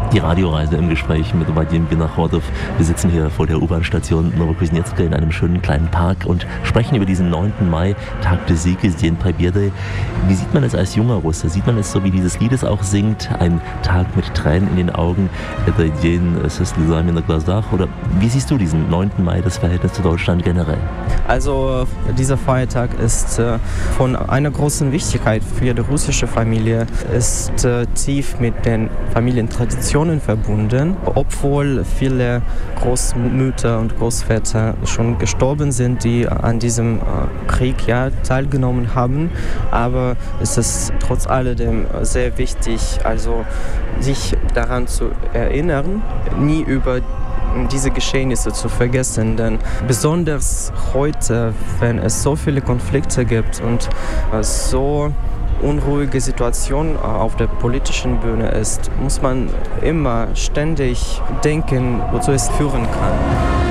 Die Radioreise im Gespräch mit Vadim Vinochodov. Wir sitzen hier vor der U-Bahn-Station Novokuznetska in einem schönen kleinen Park und sprechen über diesen 9. Mai, Tag des Sieges, Den Победы. Wie sieht man es als junger Russe? Sieht man es so, wie dieses Lied es auch singt? Ein Tag mit Tränen in den Augen, это день со слезами на глазах? Oder wie siehst du diesen 9. Mai, das Verhältnis zu Deutschland generell? Also dieser Feiertag ist von einer großen Wichtigkeit für die russische Familie, ist tief mit den Familientraditionen verbunden. Obwohl viele Großmütter und Großväter schon gestorben sind, die an diesem Krieg teilgenommen haben, aber es ist trotz alledem sehr wichtig, also sich daran zu erinnern, nie über diese Geschehnisse zu vergessen, denn besonders heute, wenn es so viele Konflikte gibt und so unruhige Situation auf der politischen Bühne ist, muss man immer ständig denken, wozu es führen kann.